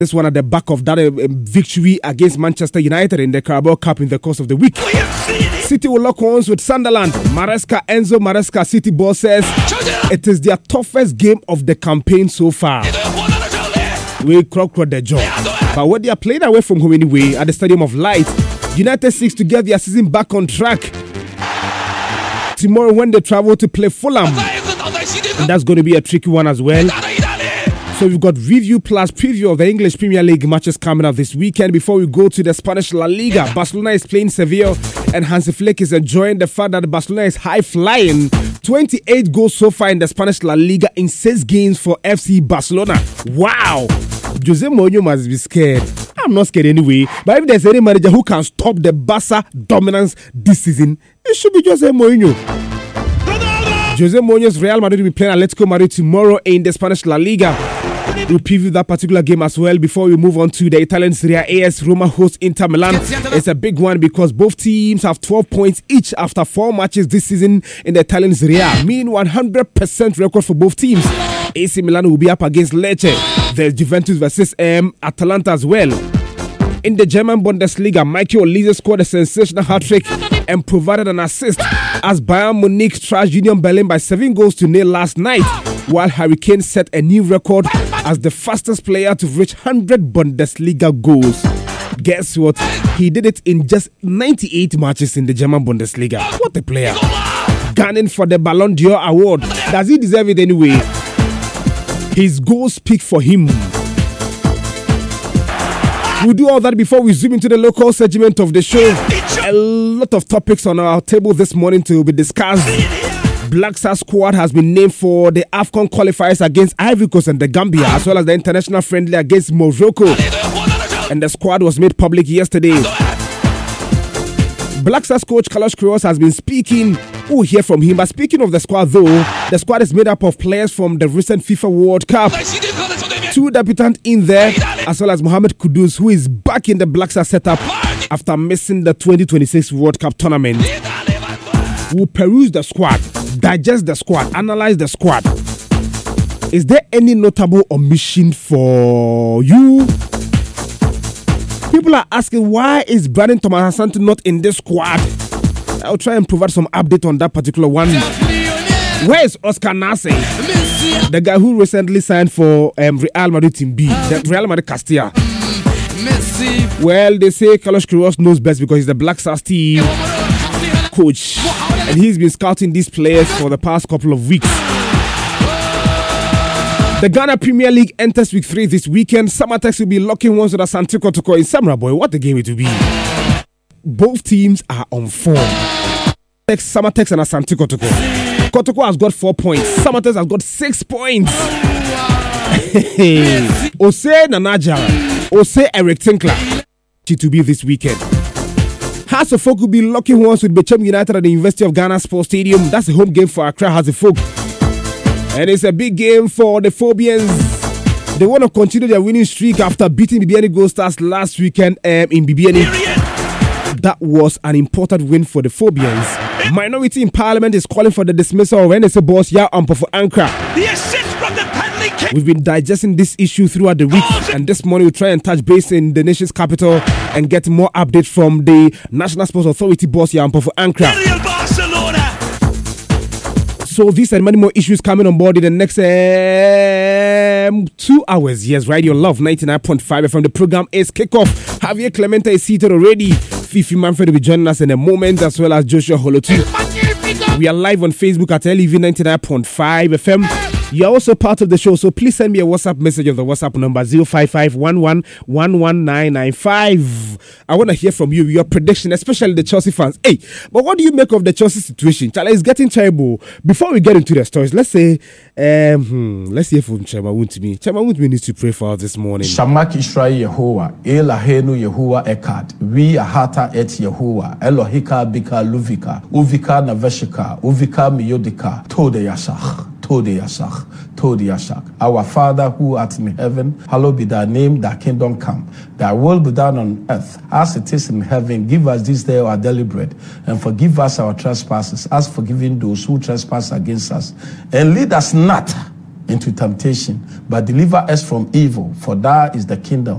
This one at the back of that victory against Manchester United in the Carabao Cup in the course of the week. City will lock horns with Sunderland. Enzo Maresca, City boss says it is their toughest game of the campaign so far. We crock the jaw. But when they are playing away from home anyway at the Stadium of Light, United seeks to get their season back on track. Tomorrow when they travel to play Fulham, and that's going to be a tricky one as well. So we've got review plus preview of the English Premier League matches coming up this weekend. Before we go to the Spanish La Liga, Barcelona is playing Sevilla and Hansi Flick is enjoying the fact that Barcelona is high flying. 28 goals so far in the Spanish La Liga in 6 games for FC Barcelona. Wow! Jose Mourinho must be scared. I'm not scared anyway. But if there's any manager who can stop the Barca dominance this season, it should be Jose Mourinho. Jose Mourinho's Real Madrid will be playing Atletico Madrid tomorrow in the Spanish La Liga. We'll preview that particular game as well before we move on to the Italian Serie A. AS Roma hosts Inter Milan. It's a big one because both teams have 12 points each after 4 matches this season in the Italian Serie A, meaning 100% record for both teams. AC Milan will be up against Lecce. There's Juventus versus Atalanta as well. In the German Bundesliga, Michael Olise scored a sensational hat-trick and provided an assist as Bayern Munich trashed Union Berlin by 7-0 last night, while Harry Kane set a new record as the fastest player to reach 100 Bundesliga goals. Guess what? He did it in just 98 matches in the German Bundesliga. What a player. Gunning for the Ballon d'Or award. Does he deserve it anyway? His goals speak for him. We'll do all that before we zoom into the local segment of the show. A lot of topics on our table this morning to be discussed. Black Stars squad has been named for the AFCON qualifiers against Ivory Coast and the Gambia, as well as the international friendly against Morocco. And the squad was made public yesterday. Black Stars coach Carlos Queiroz has been speaking. We'll hear from him. But speaking of the squad though, the squad is made up of players from the recent FIFA World Cup. 2 debutants in there, as well as Mohamed Kudus, who is back in the Black Stars setup after missing the 2026 World Cup tournament. We'll peruse the squad, digest the squad, analyze the squad. Is there any notable omission for you? People are asking, why is Brandon Thomas Asante not in this squad? I'll try and provide some update on that particular one. Where is Oscar Nase? The guy who recently signed for Real Madrid Team B, the Real Madrid Castilla. Well, they say Carlos Queiroz knows best because he's the Black Stars team coach. And he's been scouting these players for the past couple of weeks. The Ghana Premier League enters week 3 this weekend. Samatex will be locking ones with Asante Kotoko in Samra Boy. What a game it will be. Both teams are on form. Samatex and Asante Kotoko. Kotoko has got 4 points. Samatex has got 6 points. Ose Nanaja. Ose Eric Tinkler. To be this weekend. Hearts of Folk will be locking ones with Bechem United at the University of Ghana Sports Stadium. That's a home game for Accra Hearts of Folk. And it's a big game for the Phobians. They want to continue their winning streak after beating BBN Gold Stars last weekend in BBN. That was an important win for the Phobians. Minority in Parliament is calling for the dismissal of NSA boss Yao Ampo for Ankara. We've been digesting this issue throughout the week, and this morning we'll try and touch base in the nation's capital and get more updates from the National Sports Authority boss Yao Ampo for Ankara. So these and many more issues coming on board in the next 2 hours. Yes, Radio Love 99.5 FM. The program is Kickoff. Javier Clemente is seated already. Fifi Manfred will be joining us in a moment, as well as Joshua Holotu. We are live on Facebook at LEV 99.5 FM. You're also part of the show, so please send me a WhatsApp message on the WhatsApp number 05511119995. I want to hear from you, your prediction, especially the Chelsea fans. Hey, but what do you make of the Chelsea situation? Charlie, it's getting terrible. Before we get into the stories, let's hear from Chema Wuntimi. Chema Wuntimi needs to pray for us this morning. Shamak Israel Yehovah, Elahenu Yehovah Ekad, Vi Ahata et Yehovah, Elohika Bika Luvika, Uvika Naveshika, Uvika Miyodika, Tode Yasach. Our Father who art in heaven, hallowed be thy name, thy kingdom come. Thy will be done on earth as it is in heaven. Give us this day our daily bread, and forgive us our trespasses, as forgiving those who trespass against us. And lead us not into temptation, but deliver us from evil. For thine is the kingdom,